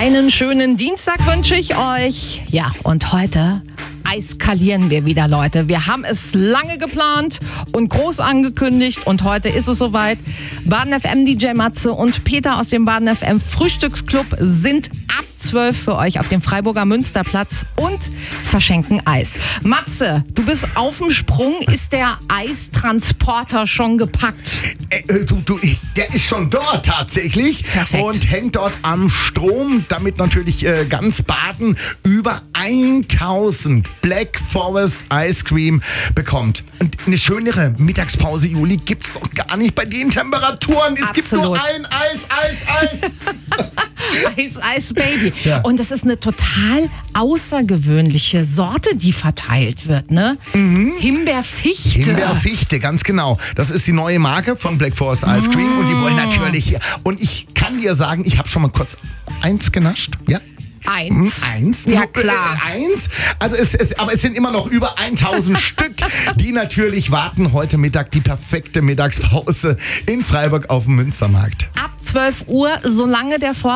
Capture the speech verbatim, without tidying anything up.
Einen schönen Dienstag wünsche ich euch. Ja, und heute eskalieren wir wieder, Leute. Wir haben es lange geplant und groß angekündigt und heute ist es soweit. Baden F M D J Matze und Peter aus dem Baden F M Frühstücksclub sind ab zwölf für euch auf dem Freiburger Münsterplatz und verschenken Eis. Matze, du bist auf dem Sprung. Ist der Eistransporter schon gepackt? Äh, du, du, ich, der ist schon dort tatsächlich. Perfekt. Und hängt dort am Strom, damit natürlich äh, ganz Baden über tausend Black Forest Ice Cream bekommt. Und eine schönere Mittagspause, Juli, gibt's doch gar nicht bei den Temperaturen. Es Absolut. gibt nur ein Eis, Eis, Eis. Eis, Eis, Baby. Ja. Und das ist eine total außergewöhnliche Sorte, die verteilt wird, ne? Mhm. Himbeerfichte. Himbeerfichte, ganz genau. Das ist die neue Marke von Black Forest Ice Cream. Und die wollen natürlich... Und ich kann dir sagen, ich habe schon mal kurz eins genascht. Ja. Eins. Eins? Ja, Nur, klar. Äh, eins? Also es, es, aber es sind immer noch über tausend Stück, die natürlich warten heute Mittag die perfekte Mittagspause in Freiburg auf dem Münstermarkt. Ab zwölf Uhr, solange der Vor